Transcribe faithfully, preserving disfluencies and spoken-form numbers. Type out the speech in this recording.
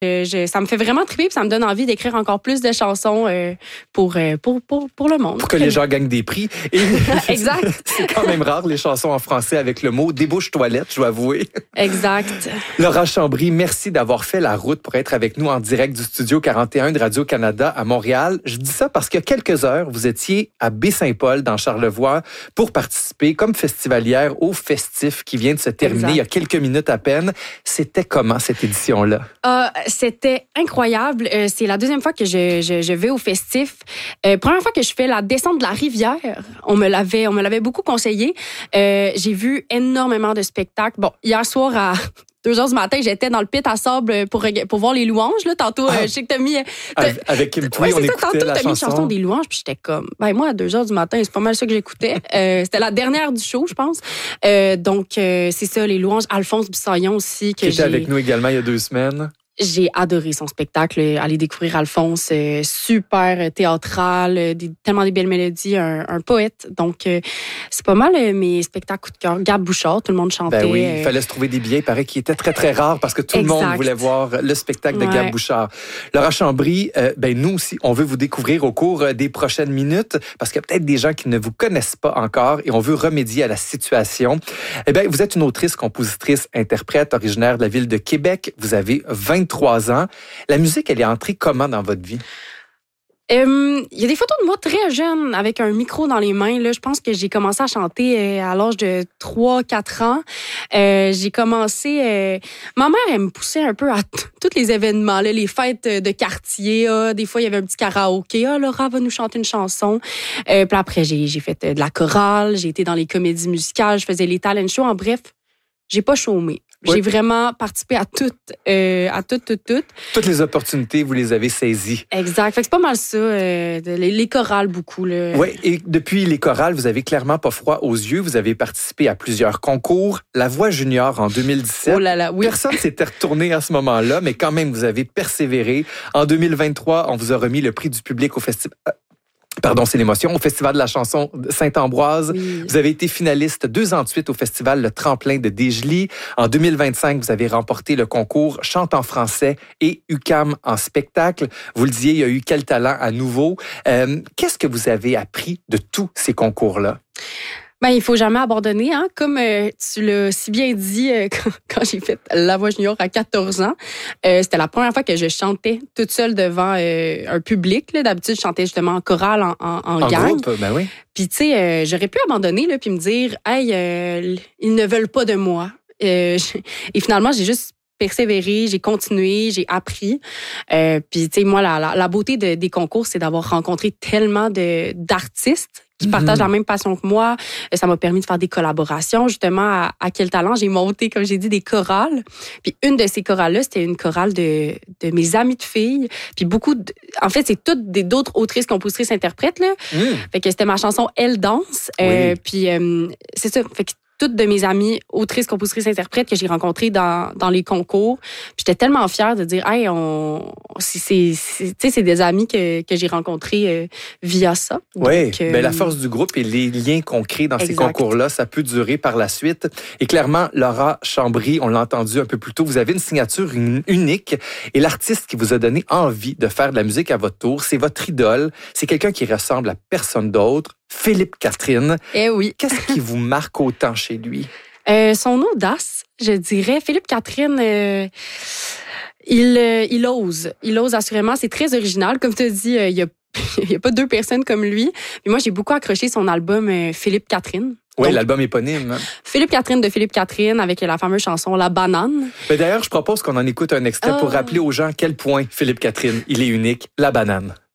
Je, je, ça me fait vraiment triper puis ça me donne envie d'écrire encore plus de chansons euh, pour, euh, pour, pour, pour le monde. Pour que les gens gagnent des prix. Et exact. C'est quand même rare, les chansons en français avec le mot « débouche-toilette », je dois avouer. Exact. Laura Chambry, merci d'avoir fait la route pour être avec nous en direct du Studio quarante et un de Radio-Canada à Montréal. Je dis ça parce qu'il y a quelques heures, vous étiez à Baie-Saint-Paul, dans Charlevoix, pour participer comme festivalière au Festif qui vient de se terminer exact. Il y a quelques minutes à peine. C'était comment, cette édition-là? Euh, c'était incroyable. Euh, c'est la deuxième fois que je, je, je vais au Festif. Euh, première fois que je fais la descente de la rivière, on me l'avait, on me l'avait beaucoup conseillé. Euh, j'ai vu énormément de spectacles. Bon, hier soir à deux heures du matin, j'étais dans le pit à sable pour, pour voir les louanges. Là. Tantôt, ah, euh, je sais que t'as mis... T'as, avec Kim Thuy, ouais, on ça, écoutait tantôt, la t'as chanson. mis une chanson des louanges, puis j'étais comme... Ben moi, à deux heures du matin, c'est pas mal ça que j'écoutais. Euh, c'était la dernière du show, je pense. Euh, donc, euh, c'est ça, les louanges. Alphonse Bissaillon aussi. Que qui j'ai... était avec nous également il y a deux semaines. J'ai adoré son spectacle. Aller découvrir Alphonse, euh, super théâtral, euh, des, tellement des belles mélodies, un, un poète. Donc, euh, c'est pas mal euh, mes spectacles coup de cœur. Gab Bouchard, tout le monde chantait. Ben oui, euh... il fallait se trouver des billets. Il paraît qu'il était très, très rare parce que tout exact. Le monde voulait voir le spectacle de ouais. Gab Bouchard. Laura Chambry, euh, ben nous aussi, on veut vous découvrir au cours des prochaines minutes parce qu'il y a peut-être des gens qui ne vous connaissent pas encore et on veut remédier à la situation. Eh bien, vous êtes une autrice, compositrice, interprète originaire de la ville de Québec. Vous avez vingt-trois ans. La musique, elle est entrée comment dans votre vie? Il euh, y a des photos de moi très jeune avec un micro dans les mains. Là. Je pense que j'ai commencé à chanter euh, à l'âge de trois quatre ans. Euh, j'ai commencé... Euh... Ma mère, elle me poussait un peu à t- tous les événements, là, les fêtes de quartier. Ah, des fois, il y avait un petit karaoké. Ah, Laura va nous chanter une chanson. Euh, puis après, j'ai, j'ai fait de la chorale. J'ai été dans les comédies musicales. Je faisais les talent shows. En bref, j'ai pas chômé. Oui. J'ai vraiment participé à toutes, euh, à toutes, toutes, toutes. Toutes les opportunités, vous les avez saisies. Exact. Fait que c'est pas mal ça, euh, les, les chorales beaucoup. Là. Oui, et depuis les chorales, vous avez clairement pas froid aux yeux. Vous avez participé à plusieurs concours. La Voix junior en deux mille dix-sept. Oh là là, oui. Personne s'était retourné à ce moment-là, mais quand même, vous avez persévéré. En deux mille vingt-trois, on vous a remis le prix du public au festival... Pardon, c'est l'émotion. Au Festival de la chanson de Saint-Ambroise, oui. Vous avez été finaliste deux ans de suite au Festival Le Tremplin de Dégelys. En deux mille vingt-cinq, vous avez remporté le concours Chante en français et U Q A M en spectacle. Vous le disiez, il y a eu Quel talent à nouveau. Euh, qu'est-ce que vous avez appris de tous ces concours-là? Ben, il faut jamais abandonner, hein. Comme euh, tu l'as si bien dit euh, quand, quand j'ai fait La Voix junior à quatorze ans, euh, c'était la première fois que je chantais toute seule devant euh, un public. Là. D'habitude, je chantais justement en chorale, en, en, en, en gang. Groupe, ben oui. Puis tu sais, euh, j'aurais pu abandonner là, puis me dire, hey, euh, ils ne veulent pas de moi. Euh, et finalement, j'ai juste persévéré, j'ai continué, j'ai appris. Euh, puis tu sais, moi, la, la, la beauté de, des concours, c'est d'avoir rencontré tellement de d'artistes qui partagent mm-hmm. la même passion que moi. Ça m'a permis de faire des collaborations. Justement, à, à Quel talent, j'ai monté, comme j'ai dit, des chorales. Puis une de ces chorales-là, c'était une chorale de, de mes amies de filles. Puis beaucoup de... En fait, c'est toutes des, d'autres autrices, compositrices, interprètes, là. Mm. Fait que c'était ma chanson « Elle danse oui. ». Euh, puis euh, c'est ça. Fait que toutes de mes amies autrices, compositrices, interprètes que j'ai rencontrées dans, dans les concours. Puis j'étais tellement fière de dire, hey, on, c'est, c'est, c'est, tu sais, c'est des amis que, que j'ai rencontrés euh, via ça. Oui, euh, ben, la force du groupe et les liens qu'on crée dans exact. Ces concours-là, ça peut durer par la suite. Et clairement, Laura Chambry, on l'a entendu un peu plus tôt, vous avez une signature unique et l'artiste qui vous a donné envie de faire de la musique à votre tour, c'est votre idole. C'est quelqu'un qui ressemble à personne d'autre. Philippe Catherine. Eh oui. Qu'est-ce qui vous marque autant chez lui? Euh, son audace, je dirais. Philippe Catherine, euh, il, euh, il ose. Il ose assurément. C'est très original. Comme tu as dit, euh, il n'y a, a pas deux personnes comme lui. Mais moi, j'ai beaucoup accroché son album euh, Philippe Catherine. Oui, donc, l'album éponyme. Philippe Catherine de Philippe Catherine avec la fameuse chanson La banane. Mais d'ailleurs, je propose qu'on en écoute un extrait oh. pour rappeler aux gens à quel point Philippe Catherine, il est unique. La banane.